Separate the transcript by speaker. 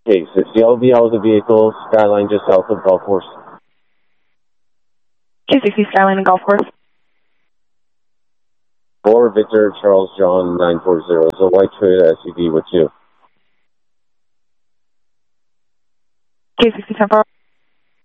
Speaker 1: Okay, 60 LVL, the vehicle, Skyline just south of Golf Course.
Speaker 2: 260 Skyline and Golf Course.
Speaker 1: 4 Victor Charles John 940. It's a white Toyota SUV with you.
Speaker 2: 260 10